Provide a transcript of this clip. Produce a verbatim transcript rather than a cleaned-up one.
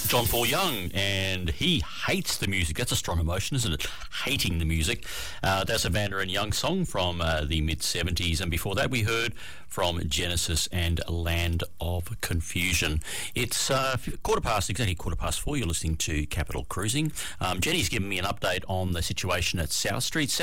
John Paul Young, and he hates the music. That's a strong emotion, isn't it? Hating the music. Uh, that's a Vander and Young song from uh, the mid-seventies, and before that we heard from Genesis and Land of Confusion. It's uh, quarter past, exactly quarter past four. You're listening to Capital Cruising. Um, Jenny's given me an update on the situation at South Street.